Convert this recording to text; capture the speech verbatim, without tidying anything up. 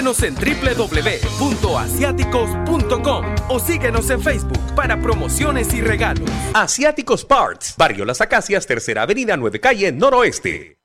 Visítenos en doble u doble u doble u punto asiáticos punto com o síguenos en Facebook para promociones y regalos. Asiáticos Parts, Barrio Las Acacias, Tercera Avenida, nueve Calle, Noroeste.